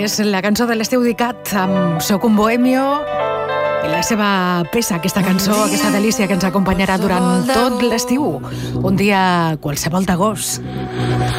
És la cançó de l'Esteu Dicat amb Soc un bohemio i la seva peça, aquesta cançó, aquesta delícia que ens acompanyarà durant tot l'estiu. Un dia qualsevol d'agost.